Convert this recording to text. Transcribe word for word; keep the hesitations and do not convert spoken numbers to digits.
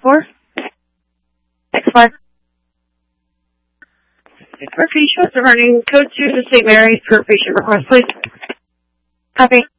four. Six five. Six four, can you show us the running code to the Saint Mary's for patient request, please? Copy.